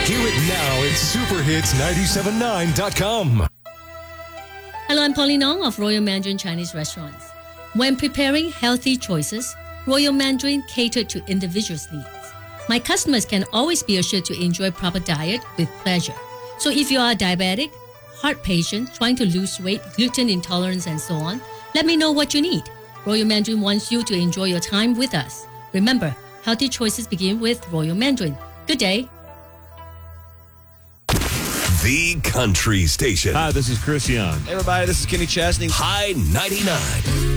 Hear it now at superhits979.com. Hello, I'm Pauline Ong of Royal Mandarin Chinese Restaurants. When preparing healthy choices, Royal Mandarin catered to individuals' needs. My customers can always be assured to enjoy proper diet with pleasure. So if you are a diabetic, heart patient, trying to lose weight, gluten intolerance, and so on, let me know what you need. Royal Mandarin wants you to enjoy your time with us. Remember, healthy choices begin with Royal Mandarin. Good day. The Country Station. Hi, this is Chris Young. Hey everybody, this is Kenny Chesney. High 99.